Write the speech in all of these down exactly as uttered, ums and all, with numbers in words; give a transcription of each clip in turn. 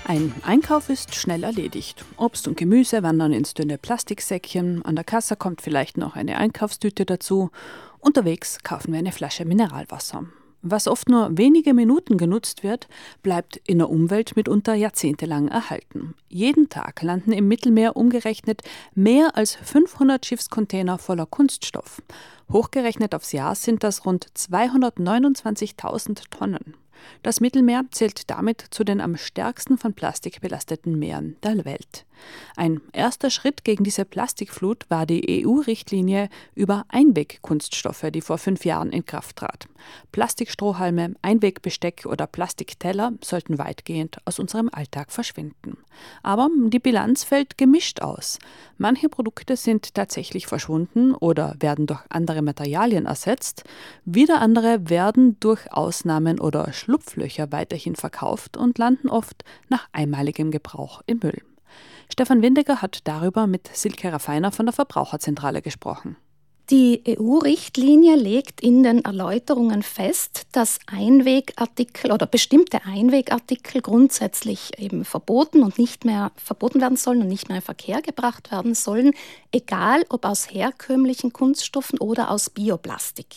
Ein Einkauf ist schnell erledigt. Obst und Gemüse wandern ins dünne Plastiksäckchen, an der Kasse kommt vielleicht noch eine Einkaufstüte dazu. Unterwegs kaufen wir eine Flasche Mineralwasser. Was oft nur wenige Minuten genutzt wird, bleibt in der Umwelt mitunter jahrzehntelang erhalten. Jeden Tag landen im Mittelmeer umgerechnet mehr als fünfhundert Schiffscontainer voller Kunststoff. Hochgerechnet aufs Jahr sind das rund zweihundertneunundzwanzigtausend Tonnen. Das Mittelmeer zählt damit zu den am stärksten von Plastik belasteten Meeren der Welt. Ein erster Schritt gegen diese Plastikflut war die E U-Richtlinie über Einwegkunststoffe, die vor fünf Jahren in Kraft trat. Plastikstrohhalme, Einwegbesteck oder Plastikteller sollten weitgehend aus unserem Alltag verschwinden. Aber die Bilanz fällt gemischt aus. Manche Produkte sind tatsächlich verschwunden oder werden durch andere Materialien ersetzt. Wieder andere werden durch Ausnahmen oder Schlupflöcher weiterhin verkauft und landen oft nach einmaligem Gebrauch im Müll. Stefan Windecker hat darüber mit Silke Raffiner von der Verbraucherzentrale gesprochen. Die E U-Richtlinie legt in den Erläuterungen fest, dass Einwegartikel oder bestimmte Einwegartikel grundsätzlich eben verboten und nicht mehr verboten werden sollen und nicht mehr in Verkehr gebracht werden sollen, egal ob aus herkömmlichen Kunststoffen oder aus Bioplastik.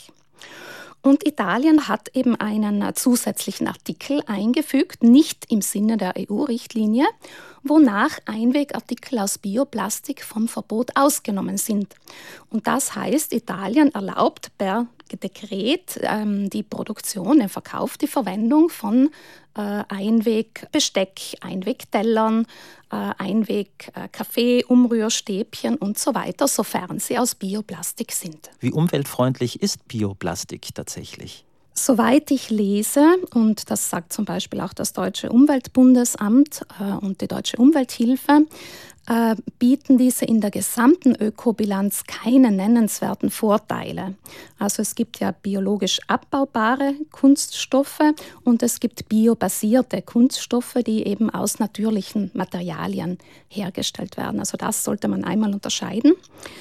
Und Italien hat eben einen zusätzlichen Artikel eingefügt, nicht im Sinne der E U-Richtlinie, wonach Einwegartikel aus Bioplastik vom Verbot ausgenommen sind. Und das heißt, Italien erlaubt per Dekret ähm, die Produktion, den Verkauf, die Verwendung von äh, Einwegbesteck, Einwegtellern, äh, Einwegkaffee, Umrührstäbchen und so weiter, sofern sie aus Bioplastik sind. Wie umweltfreundlich ist Bioplastik tatsächlich? Soweit ich lese, und das sagt zum Beispiel auch das Deutsche Umweltbundesamt äh, und die Deutsche Umwelthilfe, äh, bieten diese in der gesamten Ökobilanz keine nennenswerten Vorteile. Also es gibt ja biologisch abbaubare Kunststoffe und es gibt biobasierte Kunststoffe, die eben aus natürlichen Materialien hergestellt werden. Also das sollte man einmal unterscheiden.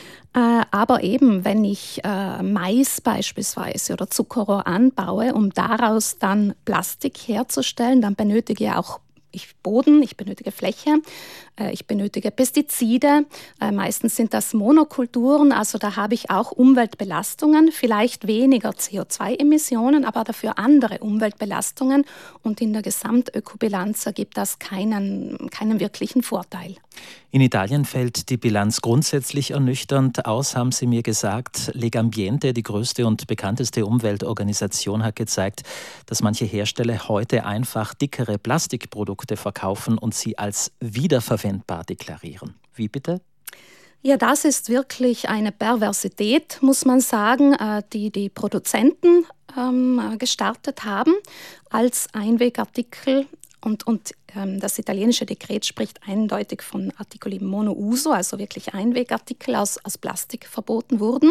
Aber eben, wenn ich äh, Mais beispielsweise oder Zuckerrohr anbaue, um daraus dann Plastik herzustellen, dann benötige ich auch ich Boden, ich benötige Fläche, äh, ich benötige Pestizide. Äh, meistens sind das Monokulturen, also da habe ich auch Umweltbelastungen, vielleicht weniger C O zwei Emissionen, aber dafür andere Umweltbelastungen. Und in der Gesamtökobilanz ergibt das keinen, keinen wirklichen Vorteil. In Italien fällt die Bilanz grundsätzlich ernüchternd aus, haben Sie mir gesagt. Legambiente, die größte und bekannteste Umweltorganisation, hat gezeigt, dass manche Hersteller heute einfach dickere Plastikprodukte verkaufen und sie als wiederverwendbar deklarieren. Wie bitte? Ja, das ist wirklich eine Perversität, muss man sagen, die die Produzenten ähm, gestartet haben als Einwegartikel. Und, und ähm, das italienische Dekret spricht eindeutig von Articoli monouso, also wirklich Einwegartikel aus, aus Plastik verboten wurden.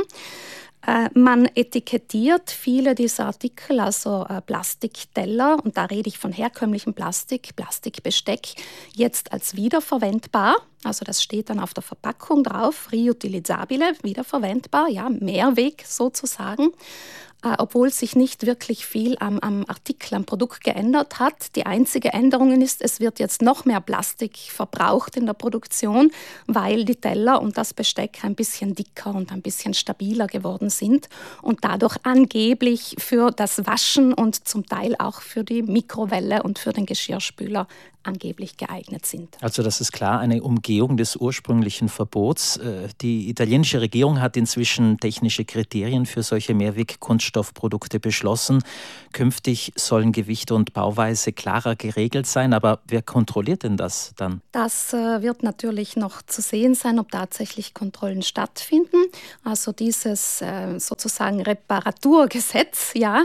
Äh, man etikettiert viele dieser Artikel, also äh, Plastikteller, und da rede ich von herkömmlichem Plastik, Plastikbesteck, jetzt als wiederverwendbar. Also das steht dann auf der Verpackung drauf, reutilizzabile, wiederverwendbar, ja, Mehrweg sozusagen. Äh, obwohl sich nicht wirklich viel am, am Artikel, am Produkt geändert hat. Die einzige Änderung ist, es wird jetzt noch mehr Plastik verbraucht in der Produktion, weil die Teller und das Besteck ein bisschen dicker und ein bisschen stabiler geworden sind und dadurch angeblich für das Waschen und zum Teil auch für die Mikrowelle und für den Geschirrspüler angeblich geeignet sind. Also das ist klar eine Umgehung des ursprünglichen Verbots. Die italienische Regierung hat inzwischen technische Kriterien für solche Mehrwegkunststoffprodukte beschlossen. Künftig sollen Gewichte und Bauweise klarer geregelt sein. Aber wer kontrolliert denn das dann? Das äh, wird natürlich noch zu sehen sein, ob tatsächlich Kontrollen stattfinden. Also dieses äh, sozusagen Reparaturgesetz, ja,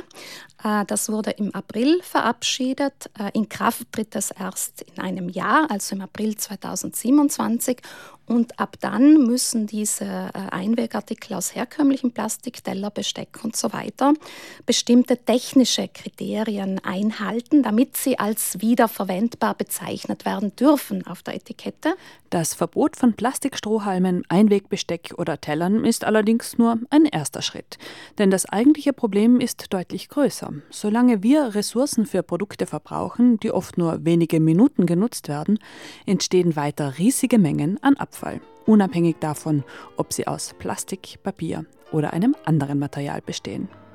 das wurde im April verabschiedet. In Kraft tritt es erst in einem Jahr, also im April zweitausendsiebenundzwanzig. Und ab dann müssen diese Einwegartikel aus herkömmlichem Plastik, Teller, Besteck und so weiter bestimmte technische Kriterien einhalten, damit sie als wiederverwendbar bezeichnet werden dürfen auf der Etikette. Das Verbot von Plastikstrohhalmen, Einwegbesteck oder Tellern ist allerdings nur ein erster Schritt. Denn das eigentliche Problem ist deutlich größer. weiter. Solange wir Ressourcen für Produkte verbrauchen, die oft nur wenige Minuten genutzt werden, entstehen weiter riesige Mengen an Abfall, unabhängig davon, ob sie aus Plastik, Papier oder einem anderen Material bestehen.